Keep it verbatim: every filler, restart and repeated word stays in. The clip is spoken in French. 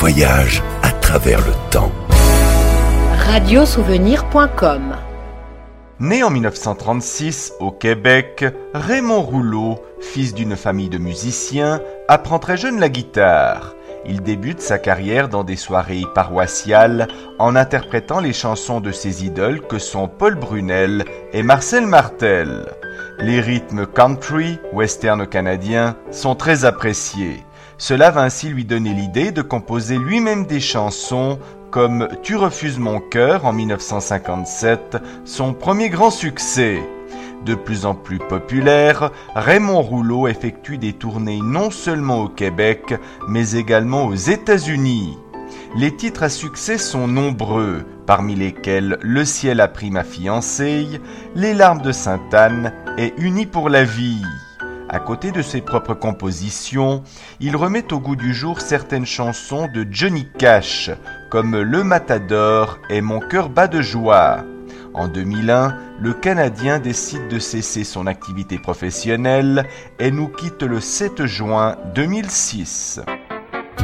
voyage à travers le temps. radio souvenir point com. Né en dix-neuf cent trente-six au Québec, Raymond Rouleau, fils d'une famille de musiciens, apprend très jeune la guitare. Il débute sa carrière dans des soirées paroissiales en interprétant les chansons de ses idoles que sont Paul Brunel et Marcel Martel. Les rythmes country, western canadiens, sont très appréciés. Cela va ainsi lui donner l'idée de composer lui-même des chansons comme « Tu refuses mon cœur » en dix-neuf cent cinquante-sept, son premier grand succès. De plus en plus populaire, Raymond Rouleau effectue des tournées non seulement au Québec, mais également aux États-Unis. Les titres à succès sont nombreux, parmi lesquels « Le ciel a pris ma fiancée »,« Les larmes de Sainte-Anne » et « Unis pour la vie ». À côté de ses propres compositions, il remet au goût du jour certaines chansons de Johnny Cash, comme Le Matador et Mon cœur bat de joie. En deux mille un, le Canadien décide de cesser son activité professionnelle et nous quitte le sept juin deux mille six.